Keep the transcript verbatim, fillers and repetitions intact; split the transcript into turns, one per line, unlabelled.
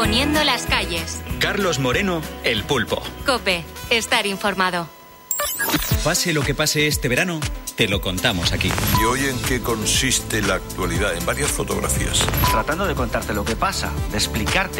poniendo las calles.
Carlos Moreno, El Pulpo.
COPE, estar informado.
Pase lo que pase este verano, te lo contamos aquí.
¿Y hoy en qué consiste la actualidad? En varias fotografías.
Tratando de contarte lo que pasa, de explicarte